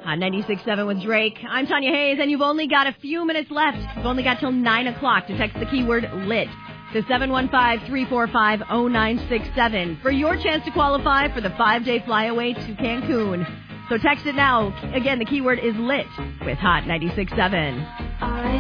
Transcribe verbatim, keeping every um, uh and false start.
On ninety-six point seven with Drake. I'm Tanya Hayes, and you've only got a few minutes left. You've only got till nine o'clock to text the keyword LIT to seven one five, three four five, zero nine six seven for your chance to qualify for the five-day flyaway to Cancun. So text it now. Again, the keyword is LIT with Hot ninety-six point seven.